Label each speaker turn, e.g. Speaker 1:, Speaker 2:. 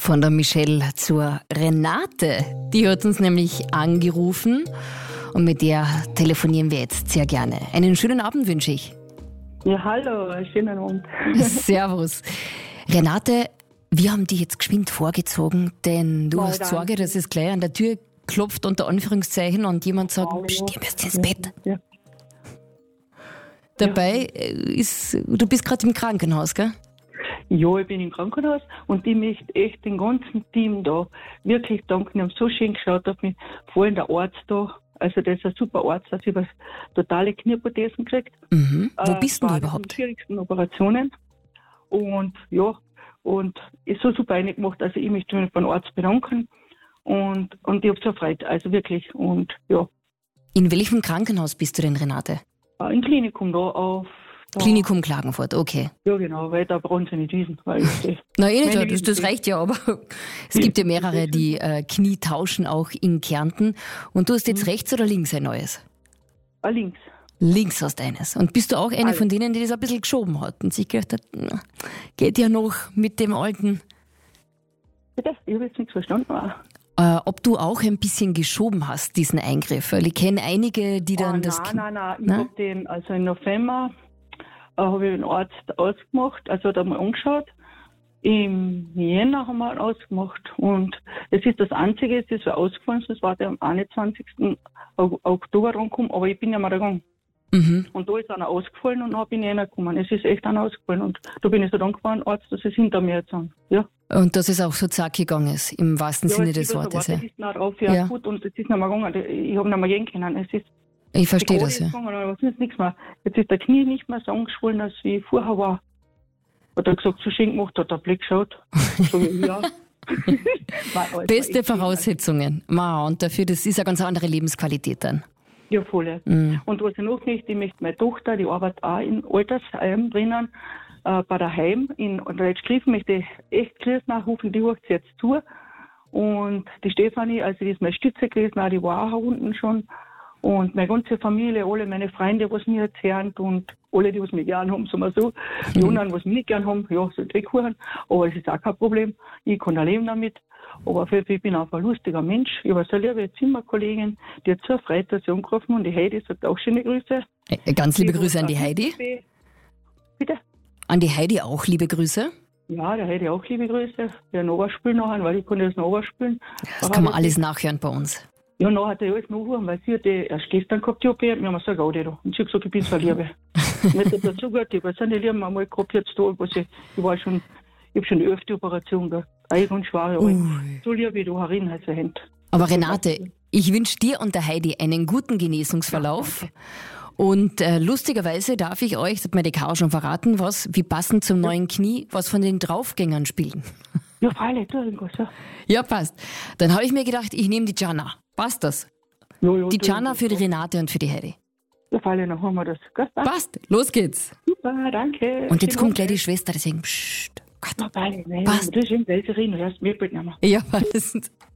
Speaker 1: Von der Michelle zur Renate. Die hat uns nämlich angerufen und mit der telefonieren wir jetzt sehr gerne. Einen schönen Abend wünsche ich.
Speaker 2: Ja, hallo, schönen Abend.
Speaker 1: Servus. Renate, wir haben dich jetzt geschwind vorgezogen, denn du hast
Speaker 2: danke.
Speaker 1: Sorge, dass es gleich an der Tür klopft, unter Anführungszeichen, und jemand sagt, Psst, ihr müsst ins Bett.
Speaker 2: Ja.
Speaker 1: Dabei du bist gerade im Krankenhaus, gell?
Speaker 2: Ja, ich bin im Krankenhaus und ich möchte echt dem ganzen Team da wirklich danken. Die haben so schön geschaut auf mich. Vor allem der Arzt da. Also das ist ein super Arzt, der hat über totale Knieprothesen gekriegt.
Speaker 1: Mhm. Wo bist denn du
Speaker 2: war
Speaker 1: überhaupt?
Speaker 2: Die schwierigsten Operationen. Und ja, und ist so super gemacht. Also ich möchte mich beim Arzt bedanken. Und ich habe so gefreut, also wirklich. Und ja,
Speaker 1: In welchem Krankenhaus bist du denn, Renate?
Speaker 2: im Klinikum da auf.
Speaker 1: Klinikum Klagenfurt, okay.
Speaker 2: Ja, genau, weil da brauchen sie nicht wissen. Weil
Speaker 1: Na eh nicht,
Speaker 2: Meine
Speaker 1: das reicht ja, aber es gibt ja mehrere, die Knie tauschen, auch in Kärnten. Und du hast jetzt rechts oder links ein neues?
Speaker 2: links.
Speaker 1: Links hast eines. Und bist du auch eine von denen, die das ein bisschen geschoben hat und sich gedacht hat, na, geht ja noch mit dem alten.
Speaker 2: Bitte? Ich habe jetzt nichts verstanden.
Speaker 1: Ob du auch ein bisschen geschoben hast, diesen Eingriff? Weil ich kenne einige, die dann das
Speaker 2: Nein. Ich habe den, also im November habe ich den Arzt ausgemacht, also hat er mal angeschaut. Im Jänner haben wir ihn ausgemacht und es ist das Einzige, das ist ausgefallen, das war der am 21. Oktober rangekommen, aber ich bin ja mal gegangen.
Speaker 1: Mhm.
Speaker 2: Und da ist einer ausgefallen und dann bin ich reingekommen. Es ist echt einer ausgefallen und da bin ich so dankbar an den Arzt, dass es hinter mir jetzt sind. Ja.
Speaker 1: Und dass es auch so zack gegangen ist, im wahrsten Sinne des Wortes. Ja.
Speaker 2: Es ist noch drauf, ja, gut, und es ist nicht mehr gegangen. Ich habe nicht mehr gehen können. Es ist
Speaker 1: Ich verstehe das,
Speaker 2: ja.
Speaker 1: ja.
Speaker 2: Gegangen, aber es ist nichts mehr. Jetzt ist der Knie nicht mehr so angeschwollen, als wie vorher war. Hat er gesagt, so schön gemacht, hat der Blick geschaut. So wie ja.
Speaker 1: Beste Voraussetzungen. Wow, und dafür, das ist eine ganz andere Lebensqualität dann.
Speaker 2: Ja, voll. Und was ich noch möchte, ich möchte meine Tochter, die arbeitet auch in Altersheim drinnen, bei der Heim in Leitschgriffen, möchte ich echt Grüß nachrufen, die hört jetzt zu. Und die Stefanie, also die ist meine Stütze gewesen, auch die war auch unten schon. Und meine ganze Familie, alle meine Freunde, was mir erzählen und alle, die was mich gern haben, sagen wir so. Die anderen, was mich nicht gern haben, ja, sind weghuren. Aber es ist auch kein Problem. Ich kann da leben damit. Aber auf jeden Fall, ich bin auch ein lustiger Mensch. Ich habe so eine liebe Zimmerkollegin, die hat so erfreut, dass sie angerufen und die Heidi sagt auch schöne Grüße.
Speaker 1: Ganz liebe Grüße an die Heidi.
Speaker 2: Bitte?
Speaker 1: An die Heidi auch liebe Grüße.
Speaker 2: Ja, der Heidi auch liebe Grüße. Der nachspielen nachher, weil ich kann das nachspielen.
Speaker 1: Das kann man alles nachhören bei uns.
Speaker 2: Ja, nachher hat er alles nachhören, weil sie hat erst gestern gehabt, die OP, wir haben so eine Gaudi da. Und sie hat gesagt, ich bin so eine Liebe. Nicht, dass das so gut ist, weil sind die Lieben einmal gehabt jetzt da, ich habe schon die 11. Operation da. Eig und schwere, so lieb wie du herin hast, Hand.
Speaker 1: Aber Renate, ich wünsche dir und der Heidi einen guten Genesungsverlauf. Und lustigerweise darf ich euch, das hat mir die Caro schon verraten, wie passend zum neuen Knie, was von den Draufgängern spielen.
Speaker 2: Ja, freilich, tu irgendwas, ja.
Speaker 1: Ja, passt. Dann habe ich mir gedacht, ich nehme die Jana. Passt das?
Speaker 2: Ja,
Speaker 1: Die Jana für die Renate und für die Heidi.
Speaker 2: Ja, freilich, dann haben wir das. Gell?
Speaker 1: Passt, los geht's.
Speaker 2: Super, danke.
Speaker 1: Und jetzt kommt gleich die Schwester, deswegen pssst.
Speaker 2: Ja, freilich, nein,
Speaker 1: Passt.
Speaker 2: du bist in Welserin, du hörst mir bitte nicht mehr.
Speaker 1: Ja, passt.